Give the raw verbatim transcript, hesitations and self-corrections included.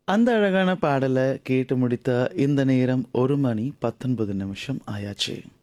அந்த அழகான பாடலை கேட்டு முடித்த இந்த நேரம் ஒரு மணி பத்தொன்பது நிமிஷம் ஆயாச்சு.